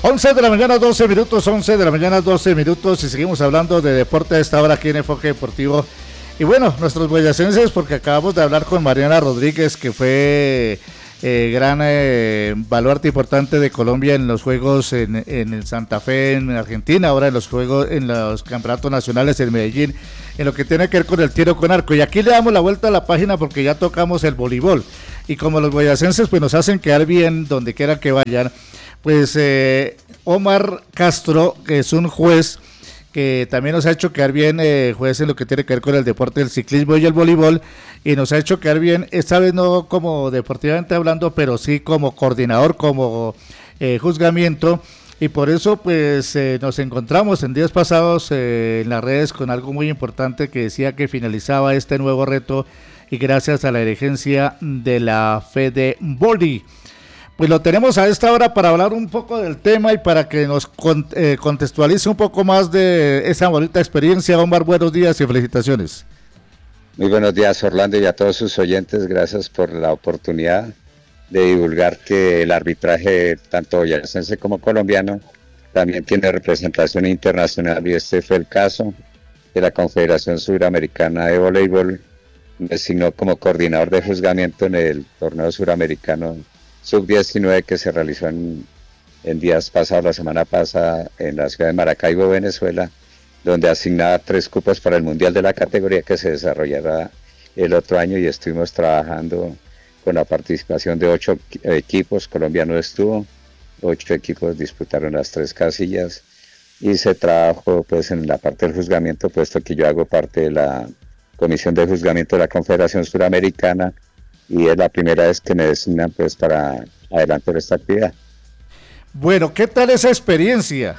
11 de la mañana, 12 minutos, 11 de la mañana, 12 minutos, y seguimos hablando de deporte a esta hora aquí en Enfoque Deportivo. Y bueno, nuestros boyacenses, porque acabamos de hablar con Mariana Rodríguez, que fue gran baluarte importante de Colombia en los Juegos en el Santa Fe, en Argentina, ahora en los Juegos, en los Campeonatos Nacionales en Medellín, en lo que tiene que ver con el tiro con arco. Y aquí le damos la vuelta a la página porque ya tocamos el voleibol. Y como los boyacenses pues nos hacen quedar bien donde quiera que vayan, pues Omar Castro, que es un juez que también nos ha hecho quedar bien, juez en lo que tiene que ver con el deporte del ciclismo y el voleibol, y nos ha hecho quedar bien, esta vez no como deportivamente hablando, pero sí como coordinador, como juzgamiento, y por eso pues nos encontramos en días pasados en las redes con algo muy importante que decía que finalizaba este nuevo reto, y gracias a la dirigencia de la Fede Boli. Pues lo tenemos a esta hora para hablar un poco del tema y para que nos contextualice un poco más de esa bonita experiencia. Omar, buenos días y felicitaciones. Muy buenos días, Orlando, y a todos sus oyentes. Gracias por la oportunidad de divulgar que el arbitraje, tanto boyacense como colombiano, también tiene representación internacional, y este fue el caso de la Confederación Suramericana de Voleibol. Me designó como coordinador de juzgamiento en el torneo suramericano Sub-19 que se realizó en días pasados, la semana pasada, en la ciudad de Maracaibo, Venezuela, donde asignaba 3 cupos para el Mundial de la categoría que se desarrollará el otro año, y estuvimos trabajando con la participación de 8 equipos. Colombia no estuvo, 8 equipos disputaron las 3 casillas, y se trabajó pues en la parte del juzgamiento, puesto que yo hago parte de la Comisión de Juzgamiento de la Confederación Suramericana, y es la primera vez que me designan pues para adelantar esta actividad. Bueno, ¿qué tal esa experiencia?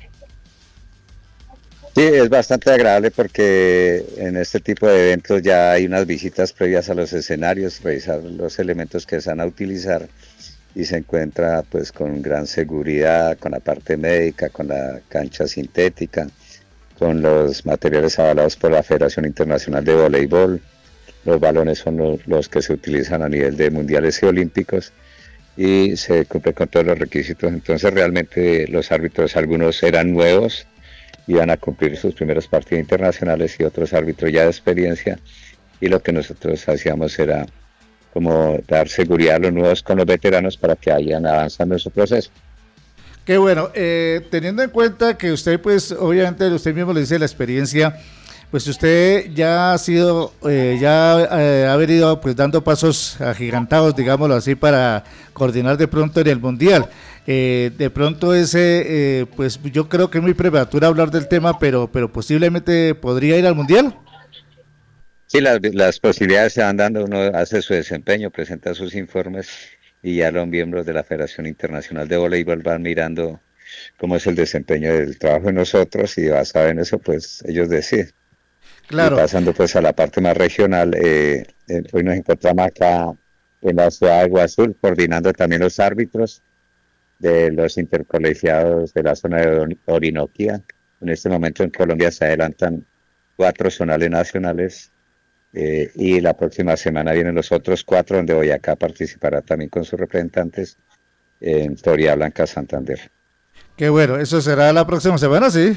Sí, es bastante agradable porque en este tipo de eventos ya hay unas visitas previas a los escenarios, revisar los elementos que se van a utilizar, y se encuentra pues con gran seguridad, con la parte médica, con la cancha sintética, con los materiales avalados por la Federación Internacional de Voleibol. Los balones son los que se utilizan a nivel de mundiales y olímpicos, y se cumple con todos los requisitos. Entonces realmente los árbitros, algunos eran nuevos, iban a cumplir sus primeros partidos internacionales, y otros árbitros ya de experiencia, y lo que nosotros hacíamos era como dar seguridad a los nuevos con los veteranos para que vayan avanzando en su proceso. Qué bueno, teniendo en cuenta que usted pues obviamente usted mismo le dice la experiencia, pues usted ya ha sido, ha venido pues dando pasos agigantados, digámoslo así, para coordinar de pronto en el Mundial. De pronto pues yo creo que es muy prematuro hablar del tema, pero posiblemente podría ir al Mundial. Sí, las posibilidades se van dando, uno hace su desempeño, presenta sus informes, y ya los miembros de la Federación Internacional de Voleibol van mirando cómo es el desempeño del trabajo de nosotros, y basado en eso pues ellos deciden. Y Claro. pasando pues a la parte más regional, hoy nos encontramos acá en la ciudad de Agua Azul, coordinando también los árbitros de los intercolegiados de la zona de Orinoquía. En este momento en Colombia se adelantan 4 zonales nacionales, y la próxima semana vienen los otros 4, donde Boyacá participará también con sus representantes en Florida Blanca, Santander. Qué bueno, eso será la próxima semana, sí.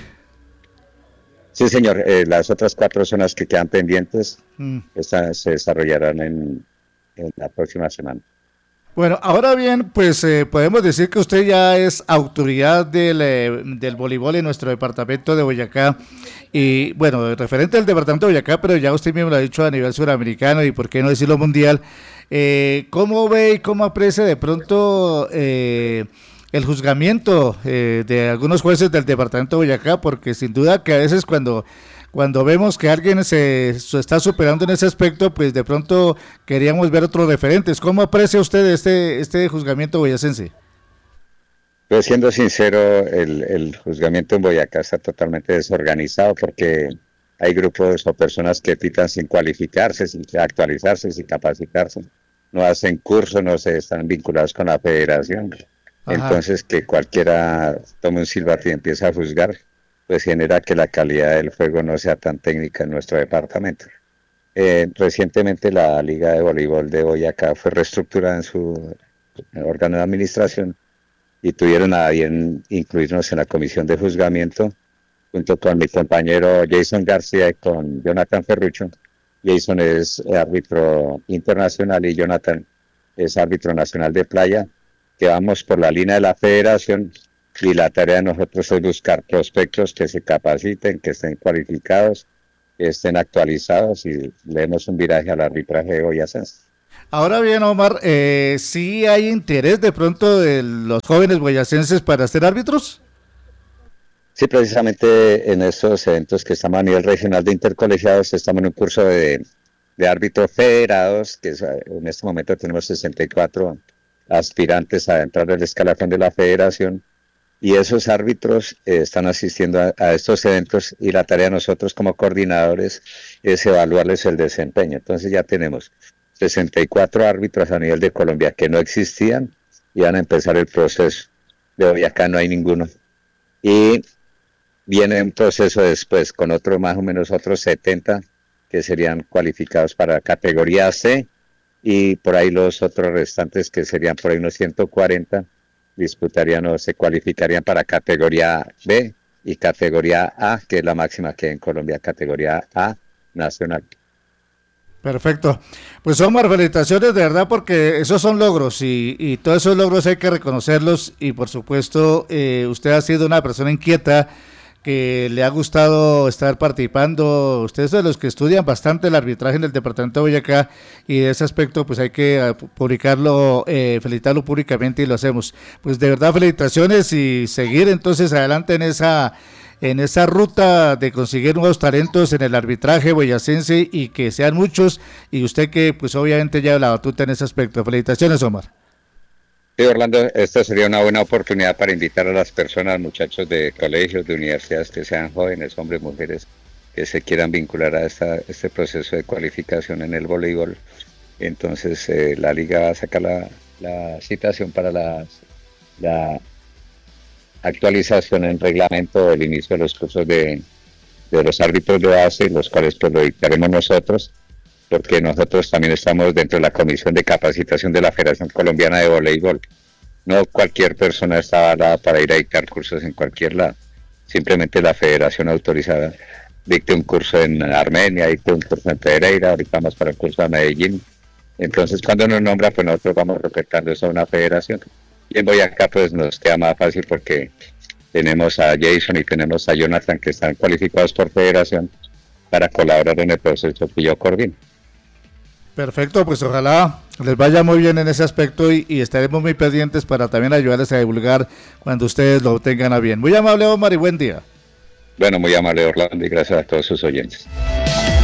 Sí, señor, las otras 4 zonas que quedan pendientes se desarrollarán en la próxima semana. Bueno, ahora bien, pues podemos decir que usted ya es autoridad del voleibol en nuestro departamento de Boyacá. Y bueno, referente al departamento de Boyacá, pero ya usted mismo lo ha dicho a nivel suramericano y por qué no decirlo mundial. ¿Cómo ve y cómo aprecia de pronto el juzgamiento de algunos jueces del departamento de Boyacá? Porque sin duda que a veces cuando vemos que alguien se está superando en ese aspecto, pues de pronto queríamos ver otros referentes. ¿Cómo aprecia usted este juzgamiento boyacense? Pues siendo sincero, el juzgamiento en Boyacá está totalmente desorganizado, porque hay grupos o personas que pitan sin cualificarse, sin actualizarse, sin capacitarse. No hacen cursos, no se están vinculados con la federación. Ajá. Entonces que cualquiera tome un silbato y empiece a juzgar, pues genera que la calidad del juego no sea tan técnica en nuestro departamento. Recientemente la Liga de Voleibol de Boyacá fue reestructurada en su órgano de administración, y tuvieron a bien incluirnos en la comisión de juzgamiento junto con mi compañero Jason García y con Jonathan Ferrucho. Jason es árbitro internacional y Jonathan es árbitro nacional de playa, que vamos por la línea de la federación y la tarea de nosotros es buscar prospectos que se capaciten, que estén cualificados, que estén actualizados y le demos un viraje al arbitraje de boyacense. Ahora bien, Omar, ¿sí hay interés de pronto de los jóvenes boyacenses para ser árbitros? Sí, precisamente en estos eventos que estamos a nivel regional de intercolegiados, estamos en un curso de árbitros federados, que en este momento tenemos 64 aspirantes a entrar al escalafón de la federación, y esos árbitros están asistiendo a estos eventos y la tarea de nosotros como coordinadores es evaluarles el desempeño. Entonces ya tenemos 64 árbitros a nivel de Colombia que no existían y van a empezar el proceso. De hoy acá no hay ninguno. Y viene un proceso después con otro más o menos otros 70 que serían cualificados para categoría C y por ahí los otros restantes que serían por ahí unos 140 disputarían o se cualificarían para categoría B y categoría A, que es la máxima que hay en Colombia, categoría A nacional. Perfecto. Pues Omar, felicitaciones de verdad porque esos son logros y todos esos logros hay que reconocerlos y por supuesto usted ha sido una persona inquieta que le ha gustado estar participando. Ustedes son los que estudian bastante el arbitraje en el departamento de Boyacá y de ese aspecto pues hay que publicarlo, felicitarlo públicamente y lo hacemos. Pues de verdad felicitaciones y seguir entonces adelante en esa ruta de conseguir nuevos talentos en el arbitraje boyacense y que sean muchos y usted que pues obviamente lleva la batuta en ese aspecto. Felicitaciones, Omar. Sí, Orlando, esta sería una buena oportunidad para invitar a las personas, muchachos de colegios, de universidades, que sean jóvenes, hombres, mujeres, que se quieran vincular a este proceso de cualificación en el voleibol. Entonces, la liga va a sacar la citación para la actualización en reglamento del inicio de los cursos de los árbitros de base, los cuales pues lo dictaremos nosotros, porque nosotros también estamos dentro de la Comisión de Capacitación de la Federación Colombiana de Voleibol. No cualquier persona está avalada para ir a dictar cursos en cualquier lado. Simplemente la federación autorizada dicte un curso en Armenia, dicte un curso en Pereira, ahorita vamos para el curso de Medellín. Entonces, cuando nos nombra, pues nosotros vamos respetando eso a una federación. Y en Boyacá, pues nos queda más fácil porque tenemos a Jason y tenemos a Jonathan que están cualificados por federación para colaborar en el proceso que yo coordino. Perfecto, pues ojalá les vaya muy bien en ese aspecto y estaremos muy pendientes para también ayudarles a divulgar cuando ustedes lo tengan a bien. Muy amable, Omar, y buen día. Bueno, muy amable, Orlando, y gracias a todos sus oyentes.